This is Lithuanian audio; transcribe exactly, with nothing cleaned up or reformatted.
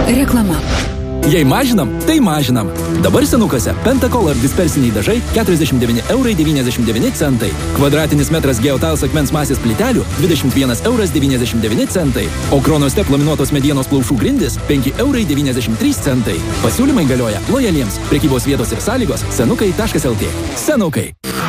Reklama. Jei mažinam, tai mažinam. Dabar Senukuose Pentacolor dispersiniai dažai keturiasdešimt devyni eurai devyniasdešimt devyni centai. Kvadratinis metras Geotiles akmens masės plytelių dvidešimt vienas euras devyniasdešimt devyni centai. O Chronostep laminuotos medienos plaušų grindys penki eurai devyniasdešimt trys centai. Pasiūlymai galioja lojaliems. Prekybos vietos ir sąlygos senukai taškas lt. Senukai.